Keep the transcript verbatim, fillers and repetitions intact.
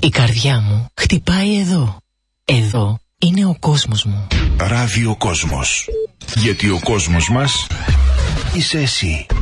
Η καρδιά μου χτυπάει εδώ. Εδώ είναι ο κόσμος μου. Ράδιο Κόσμος. Γιατί ο κόσμος μας είσαι εσύ.